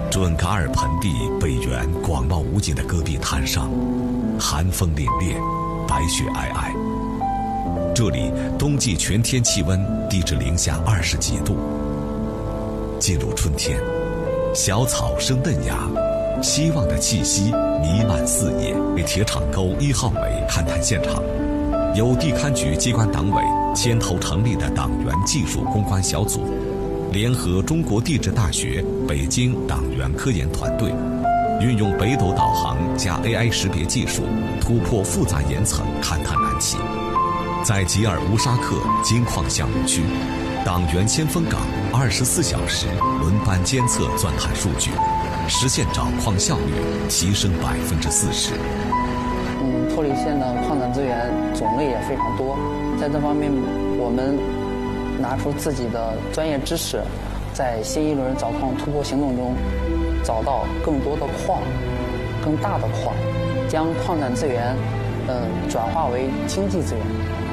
准噶尔盆地北缘广袤无际的戈壁滩上，寒风凛冽，白雪皑皑。这里冬季全天气温低至零下20几度。进入春天，小草生嫩芽，希望的气息弥漫四野。铁厂沟1号煤勘探现场，由地勘局机关党委牵头成立的党员技术攻关小组，联合中国地质大学北京党员科研团队，运用北斗导航加 AI 识别技术，突破复杂岩层勘探难题。在吉尔乌沙克金矿项目区，党员先锋岗24小时轮班监测钻探数据，实现找矿效率提升40%。 托里县的矿产资源种类也非常多，在这方面我们拿出自己的专业知识，在新一轮找矿突破行动中找到更多的矿、更大的矿，将矿产资源转化为经济资源。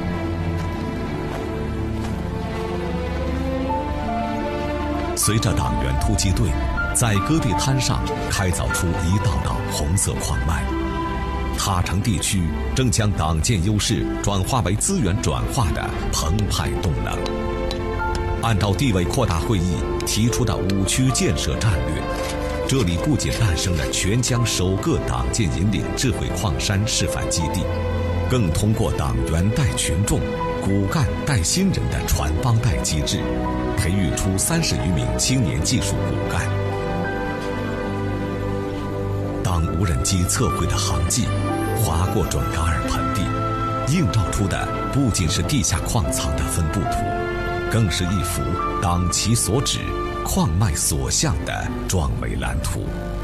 随着党员突击队在戈壁滩上开凿出一道道红色矿脉，塔城地区正将党建优势转化为资源转化的澎湃动能。按照地委扩大会议提出的5区建设战略，这里不仅诞生了全疆首个党建引领智慧矿山示范基地，更通过党员带群众、骨干带新人的传帮带机制，培育出30余名青年技术骨干。当无人机测绘的航迹划过准噶尔盆地，映照出的不仅是地下矿藏的分布图，更是一幅党其所指、矿脉所向的壮伟蓝图。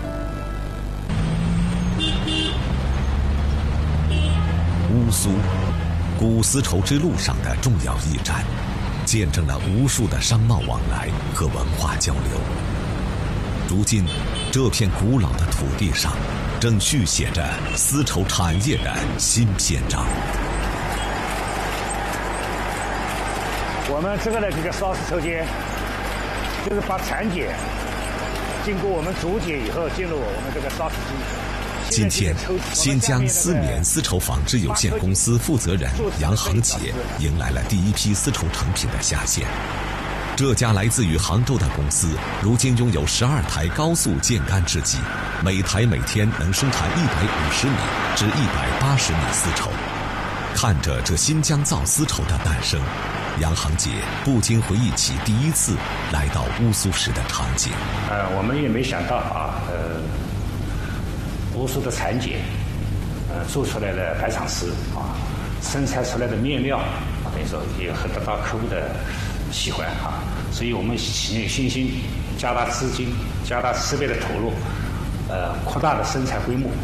乌苏，古丝绸之路上的重要驿站，见证了无数的商贸往来和文化交流。如今，这片古老的土地上，正续写着丝绸产业的新篇章。 我们这个烧丝绸间，就是把蚕茧经过我们竹解以后，进入我们这个烧丝机。 今天，新疆丝棉丝绸纺织有限公司负责人杨航杰迎来了第一批丝绸成品的下线。这家来自于杭州的公司，如今拥有12台高速建干织机，每台每天能生产150米至180米丝绸。看着这新疆造丝绸的诞生，杨航杰不禁回忆起第一次来到乌苏时的场景。 我们也没想到乌苏的蚕茧，做出来的白纺丝生产出来的面料，等于说也很得到客户的喜欢所以我们企业信心，加大资金，加大设备的投入，扩大了生产规模。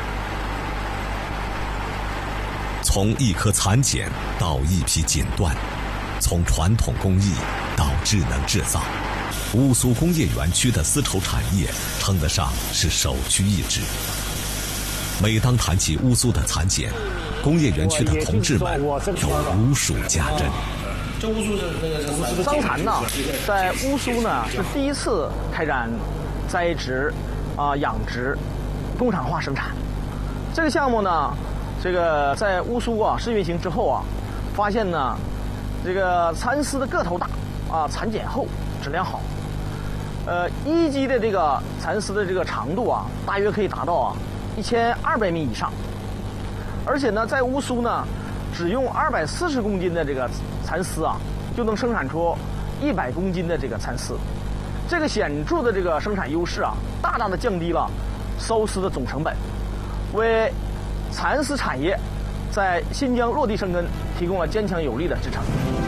从一颗蚕茧到一批锦缎，从传统工艺到智能制造，乌苏工业园区的丝绸产业称得上是首屈一指。每当谈起乌苏的蚕茧，工业园区的同志们有如数家珍。 这乌苏是那个桑蚕呢，在乌苏呢是第一次开展栽植、养殖、工厂化生产。这个项目呢，这个在乌苏试运行之后发现呢，这个蚕丝的个头大蚕茧厚，质量好。一级的这个蚕丝的这个长度大约可以达到1200米以上。而且呢，在乌苏呢，只用240公斤的这个蚕丝就能生产出100公斤的这个蚕丝。这个显著的这个生产优势大大的降低了缫丝的总成本，为蚕丝产业在新疆落地生根提供了坚强有力的支撑。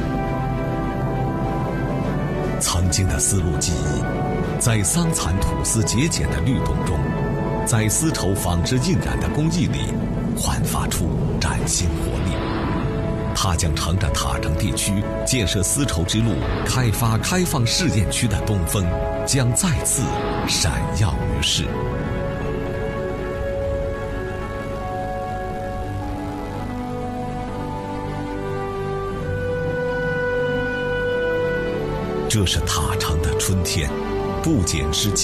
曾经的丝路记忆，在桑蚕吐丝节俭的律动中，在丝绸纺织印染的工艺里焕发出崭新活力。它将乘着塔城地区建设丝绸之路开发开放试验区的东风，将再次闪耀于世。这是塔城的春天，不仅是